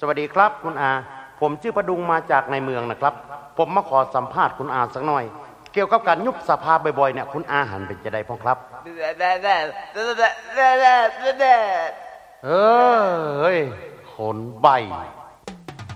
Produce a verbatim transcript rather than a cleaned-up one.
สวัสดีครับคุณอาผมชื่อประดุงมาจากในเมืองนะครับผมมาขอสัมภาษณ์คุณอาสักหน่อยเกี่ยวกับการยุบสภาบ่อยๆเนี่ยคุณอาหันเป็นจะได้พ้องครับเออเฮ้ยคนใบ